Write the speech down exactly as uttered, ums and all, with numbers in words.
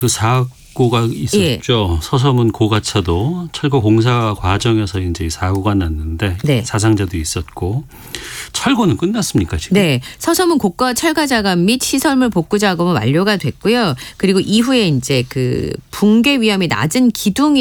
그 사고가 있었죠. 예. 서서문 고가차도 철거 공사 과정에서 이제 사고가 났는데 네. 사상자도 있었고 철거는 끝났습니까 지금? 네, 서서문 고가 철거 작업 및 시설물 복구 작업은 완료가 됐고요. 그리고 이후에 이제 그 붕괴 위험이 낮은 기둥이